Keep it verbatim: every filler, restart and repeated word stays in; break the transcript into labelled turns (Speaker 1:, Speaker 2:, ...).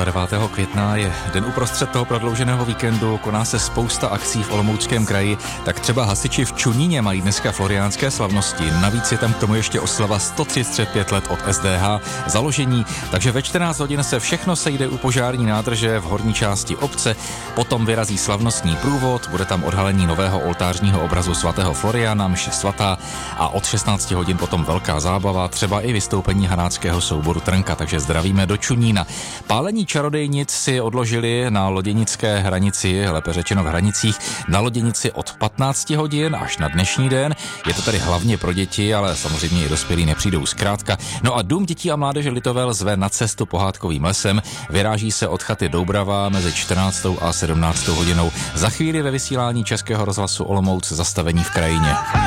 Speaker 1: devátého května je den uprostřed toho prodlouženého víkendu, koná se spousta akcí v Olomouckém kraji, tak třeba hasiči v Čuníně mají dneska floriánské slavnosti. Navíc je tam k tomu ještě oslava sto třicet pět let od S D H založení, takže ve čtrnáct hodin se všechno sejde u požární nádrže v horní části obce, potom vyrazí slavnostní průvod, bude tam odhalení nového oltářního obrazu svatého Floriána, mše svatá a od šestnácti hodin potom velká zábava, třeba i vystoupení hanáckého souboru Trnka, takže zdravíme do Čunína. Pálení čarodejnic si odložili na Loděnické hranici, lépe řečeno v Hranicích, na Loděnici od patnácti hodin až na dnešní den. Je to tady hlavně pro děti, ale samozřejmě i dospělí nepřijdou zkrátka. No a Dům dětí a mládeže Litovel zve na cestu pohádkovým lesem. Vyráží se od chaty Doubrava mezi čtrnáctou a sedmnáctou hodinou. Za chvíli ve vysílání Českého rozhlasu Olomouc zastavení v krajině.